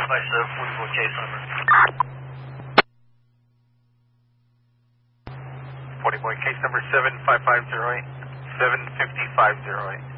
757, case number. 40 boy, case number 75508, 75508.